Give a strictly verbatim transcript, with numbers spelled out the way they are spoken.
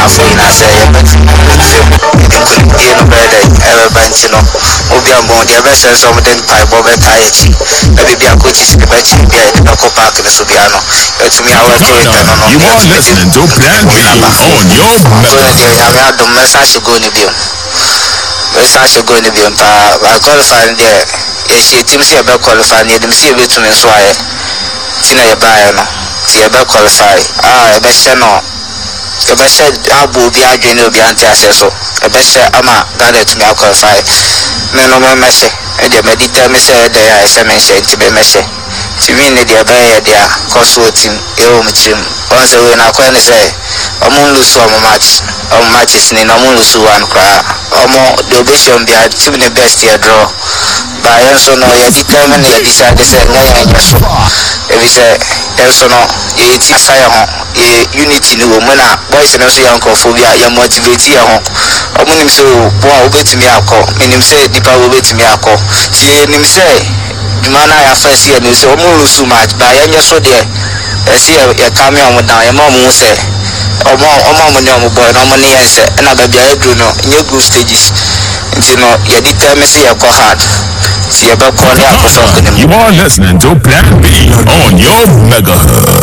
for in us, a Benchino, Ubiambo, the best sense of the pipe over Taichi, maybe a coach is the best in the local park in the Subiano. To me, I was doing that on you are listening to Plan B on your mega. The message going to be message going to be on I qualifying there. Yes, you team see about qualifying, you see a bit to me, so I Tina Bayano, see about qualify. Ah, a best no. The best said, I will be arguing will be anti so. The best said, I'm a gather to me, I'll qualify. Men no more messy, and the medita me said, they are a mention to be messy. To me, the abaya, they are cost voting, ill muchim. Once a win, I can say, a moon lose one match, or matches in a moon lose one cry. Or more, the obation be a team the best year draw. By also, no, you determine you decide to say, no, if you say, also, no, you eat fire home, unity, no woman, boys and also young phobia, you motivate your home. Or when you say, boy, obey to me, I'll call. When you say, the power obey to me, I'll call. See, him say, the man I have first year, you say, oh, lose so much, but I am just so there. I see a coming on with now, your mom will say, oh, mom, when you're boy, no money, and say, and I'll be a good no, in your group stages. You know, you determine see your hard. See about calling up for something. You are listening to Plan B on your megahertz.